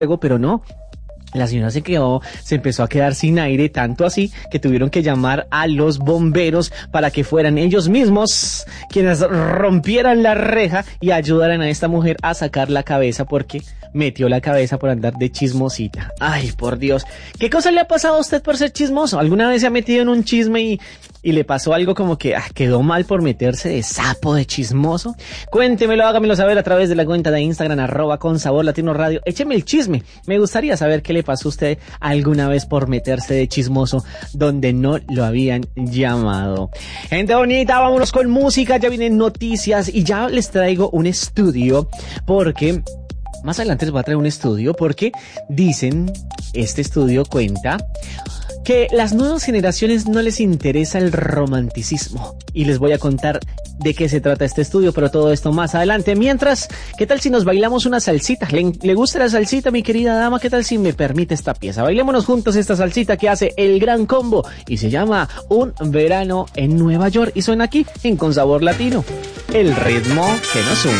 pero no. La señora se empezó a quedar sin aire, tanto así que tuvieron que llamar a los bomberos para que fueran ellos mismos quienes rompieran la reja y ayudaran a esta mujer a sacar la cabeza porque metió la cabeza por andar de chismosita. Ay, por Dios. ¿Qué cosa le ha pasado a usted por ser chismoso? ¿Alguna vez se ha metido en un chisme y le pasó algo como que quedó mal por meterse de sapo, de chismoso? Cuéntemelo, hágamelo saber a través de la cuenta de Instagram @consabor_latino_radio. Écheme el chisme. Me gustaría saber qué le pasó a usted alguna vez por meterse de chismoso donde no lo habían llamado. Gente bonita, vámonos con música. Ya vienen noticias y ya les traigo un estudio porque... Más adelante les voy a traer un estudio porque dicen, este estudio cuenta que las nuevas generaciones no les interesa el romanticismo y les voy a contar de qué se trata este estudio, pero todo esto más adelante. Mientras, ¿qué tal si nos bailamos una salsita? ¿Le gusta la salsita, mi querida dama? ¿Qué tal si me permite esta pieza? Bailémonos juntos esta salsita que hace el Gran Combo y se llama Un Verano en Nueva York y suena aquí en Con Sabor Latino, el ritmo que nos une.